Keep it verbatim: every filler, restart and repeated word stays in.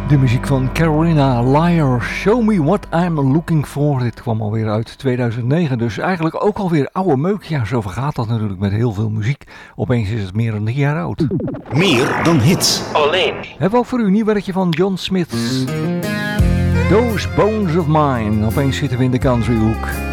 De muziek van Carolina Liar, Show Me What I'm Looking For. Dit kwam alweer uit tweeduizend negen, dus eigenlijk ook alweer oude meuk. Ja, zo vergaat dat natuurlijk met heel veel muziek. Opeens is het meer dan drie jaar oud. Meer dan hits. Alleen. Hebben we ook voor u een nieuw werkje van John Smith. Those Bones of Mine. Opeens zitten we in de countryhoek.